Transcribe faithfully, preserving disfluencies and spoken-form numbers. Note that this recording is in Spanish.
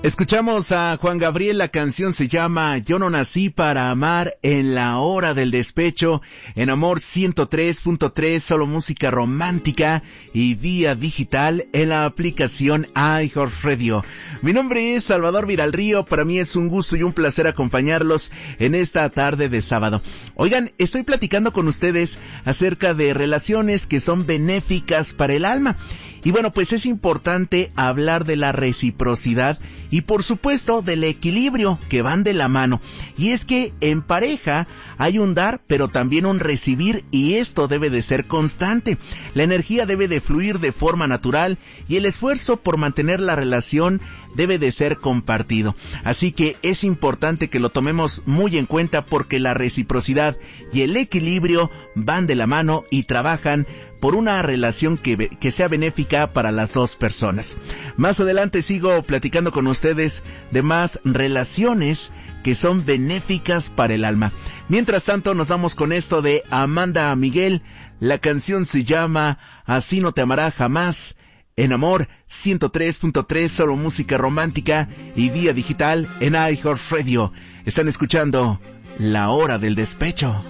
Escuchamos a Juan Gabriel, la canción se llama Yo no nací para amar, en la hora del despecho, en Amor ciento tres punto tres, solo música romántica y vía digital en la aplicación iHeartRadio. Mi nombre es Salvador Viralrío, para mí es un gusto y un placer acompañarlos en esta tarde de sábado. Oigan, estoy platicando con ustedes acerca de relaciones que son benéficas para el alma. Y bueno, pues es importante hablar de la reciprocidad y por supuesto del equilibrio que van de la mano. Y es que en pareja hay un dar pero también un recibir, y esto debe de ser constante. La energía debe de fluir de forma natural y el esfuerzo por mantener la relación debe de ser compartido. Así que es importante que lo tomemos muy en cuenta, porque la reciprocidad y el equilibrio van de la mano y trabajan por una relación que, que sea benéfica para las dos personas. Más adelante sigo platicando con ustedes de más relaciones que son benéficas para el alma. Mientras tanto, nos vamos con esto de Amanda Miguel. La canción se llama Así no te amará jamás, en Amor ciento tres punto tres, solo música romántica y vía digital en iHeartRadio. Están escuchando La Hora del Despecho.